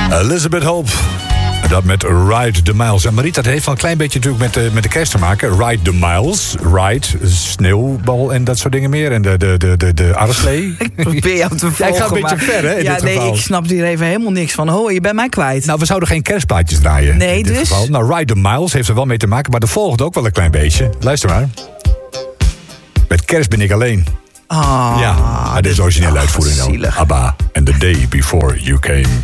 Elizabeth Hope. Dat met Ride the Miles. En Mariet, dat heeft wel een klein beetje natuurlijk met de kerst te maken. Ride the Miles. Ride, sneeuwbal en dat soort dingen meer. En de arreslee. Ik probeer jou te volgen. Ik ga een beetje ver, hè, in dit geval. Ik snap hier even helemaal niks van. Hoor, je bent mij kwijt. Nou, we zouden geen kerstplaatjes draaien. Nee, in dit dus? geval. Nou, Ride the Miles heeft er wel mee te maken. Maar de volgende ook wel een klein beetje. Luister maar. Met kerst ben ik alleen. Ja, dit is de originele uitvoering dan. ABBA and the Day Before You Came.